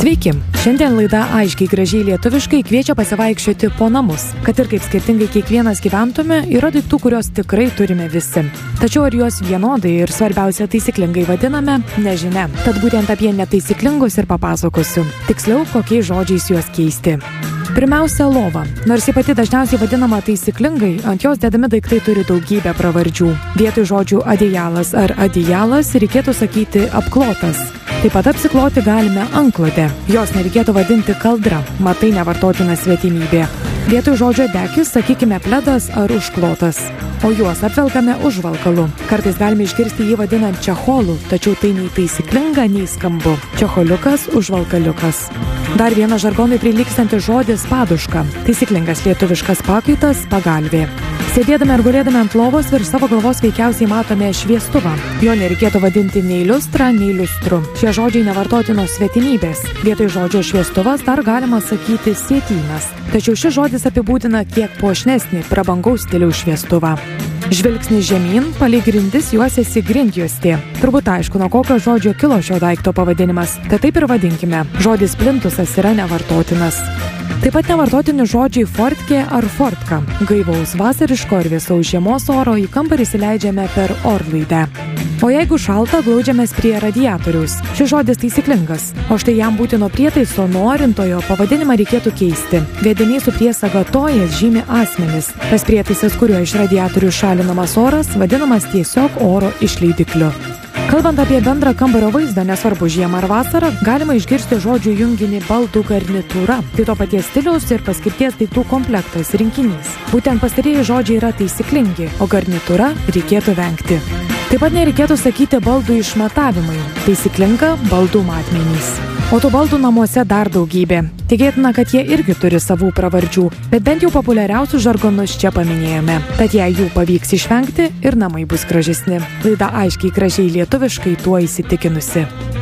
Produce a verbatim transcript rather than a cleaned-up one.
Sveiki! Šiandien laida Aiškiai gražiai lietuviškai kviečia pasivaikščioti po namus. Kad ir kaip skirtingai kiekvienas gyventume, yra daiktų, kurios tikrai turime visi. Tačiau ar juos vienodai ir svarbiausia taisyklingai vadiname, nežinia. Tad būtent apie netaisyklingus ir papasakosiu. Tiksliau, kokiais žodžiais juos keisti. Pirmiausia, lova. Nors ji pati dažniausiai vadinama taisyklingai, ant jos dedami daiktai turi daugybę pravardžių. Vietoj žodžių adijalas ar adijalas reikėtų sakyti apklotas. Taip pat apsikloti galime antklodę. Jos nereikėtų vadinti kaldra, matai nevartotina svetimybė. Vietoj žodžio dekis sakykime pledas ar užklotas. O juos apvelkame užvalkalu. Kartais galime išgirsti jį vadinant čecholų, tačiau tai nei taisyklinga, nei skambu. Čecholiukas, užvalkaliukas. Dar vienas žargonui prilygstantis žodis paduška. Taisyklingas lietuviškas pakaitas pagalvė. Sėdėdami ar gulėdami ant lovos virš savo galvos veikiausiai matome šviestuvą. Jo nereikėtų vadinti nei liustra, nei liustru. Šie žodžiai nevartotinos svetimybės. Vietoj žodžio šviestuvas dar galima sakyti sietynas. Tačiau šis žodis apibūdina kiek puošnesnį, prabangaus stiliaus šviestuvą. Žvilgsnis žemyn, palei grindis juosiasi grindjuostė. Turbūt aišku, nuo kokio žodžio kilo šio daikto pavadinimas. Tad taip ir vadinkime. Žodis plintusas yra nevartotinas. Taip pat nevartotini žodžiai fortkė ar fortka. Gaivaus vasariško ir vėsaus žiemos oro į kambarį įsileidžiame per orlaidę. O jeigu šalta, glaudžiamės prie radiatoriaus. Šis žodis taisyklingas, o štai jam būtino prietaiso norintojo pavadinimą reikėtų keisti. Vediniai su priesaga tojas žymi asmenis. Tas prietaisas, kuriuo iš radiatorių šalinamas oras, vadinamas tiesiog oro išleidikliu. Kalbant apie bendrą kambario vaizdą, nesvarbu žiemą ar vasarą, galima išgirsti žodžių junginį baldų garnitūra. Tai to paties stiliaus ir paskirties daiktų komplektas, rinkinys. Būtent pastarieji žodžiai yra taisyklingi, o garnitūra reikėtų vengti. Taip pat nereikėtų sakyti baldų išmatavimai. Taisyklinga baldų matmenys. O tų baldų namuose dar daugybė. Tikėtina, kad jie irgi turi savų pravardžių, bet bent jau populiariausius žargonus čia paminėjome. Tad jei jų pavyks išvengti, ir namai bus gražesni. Laida Aiškiai gražiai lietuviškai tuo įsitikinusi.